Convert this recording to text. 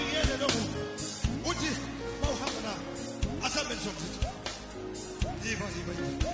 ngiyele lokhu uthi mawuhamba la asambe ngizokuthi yiba